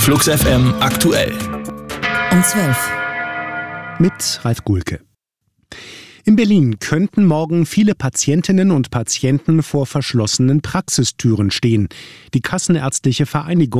Flux FM aktuell. Um 12. Mit Ralf Gulke. In Berlin könnten morgen viele Patientinnen und Patienten vor verschlossenen Praxistüren stehen. Die Kassenärztliche Vereinigung